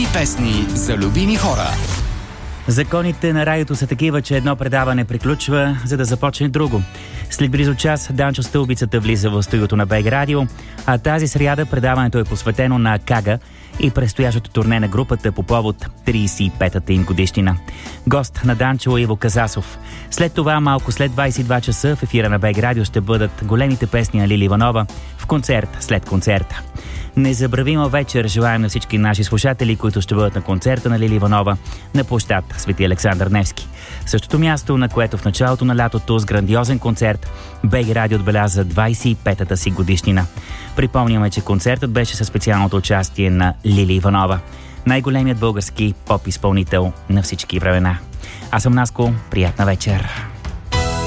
песни за любими хора. Законите на радиото са такива, че едно предаване приключва, за да започне друго. След близо час Данчо Стълбицата влиза в студиото на БГ Радио, а тази сряда предаването е посветено на Кага и предстоящото турне на групата по повод 35-та им годишнина. Гост на Данчо е Иво Казасов. След това, малко след 22 часа в ефира на БГ Радио ще бъдат големите песни на Лили Иванова в концерт след концерта. Незабравима вечер желаем на всички наши слушатели, които ще бъдат на концерта на Лили Иванова на площад Свети Александър Невски. Същото място, на което в началото на лятото с грандиозен концерт БГ Радио отбеляза 25-та си годишнина. Припомняме, че концертът беше със специалното участие на Лили Иванова, най-големият български поп-изпълнител на всички времена. Аз съм Наско, приятна вечер!